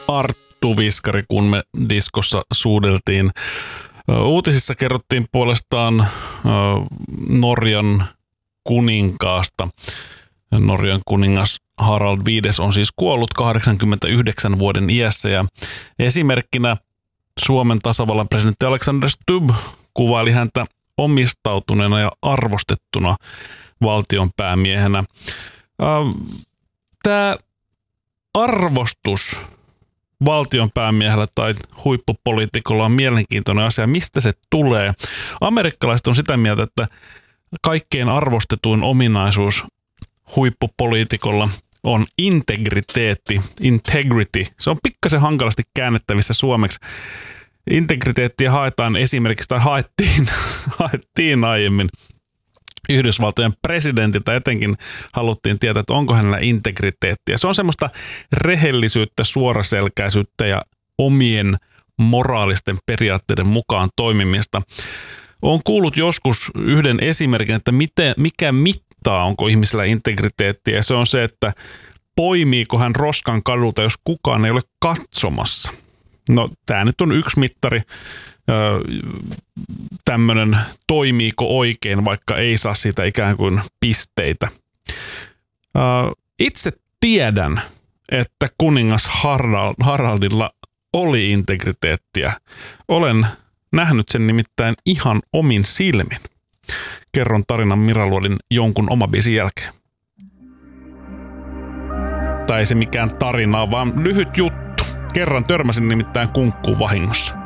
Arttu Viskari, kun me diskossa suudeltiin. Uutisissa kerrottiin puolestaan Norjan kuninkaasta. Norjan kuningas Harald V on siis kuollut 89 vuoden iässä ja esimerkkinä Suomen tasavallan presidentti Alexander Stubb kuvaili häntä omistautuneena ja arvostettuna valtionpäämiehenä. Tämä arvostus valtionpäämiehellä tai huippupoliitikolla on mielenkiintoinen asia. Mistä se tulee? Amerikkalaiset on sitä mieltä, että kaikkein arvostetuin ominaisuus huippupoliitikolla on integriteetti, integrity. Se on pikkasen hankalasti käännettävissä suomeksi. Integriteettiä haetaan esimerkiksi, tai haettiin aiemmin Yhdysvaltojen presidentiltä, etenkin haluttiin tietää, että onko hänellä integriteettiä. Se on semmoista rehellisyyttä, suoraselkäisyyttä ja omien moraalisten periaatteiden mukaan toimimista. Olen kuullut joskus yhden esimerkin, että mikä mittaa, onko ihmisellä integriteettiä, ja se on se, että poimiiko hän roskan kadulta, jos kukaan ei ole katsomassa. No, tämä nyt on yksi mittari, tämmöinen toimiiko oikein, vaikka ei saa siitä ikään kuin pisteitä. Itse tiedän, että kuningas Haraldilla oli integriteettiä. Olen nähnyt sen nimittäin ihan omin silmin. Kerron tarinan Mira Luodin jonkun oma biisin jälkeen. Tai ei se mikään tarina, vaan lyhyt juttu. Kerran törmäsin nimittäin kunkkuun vahingossa.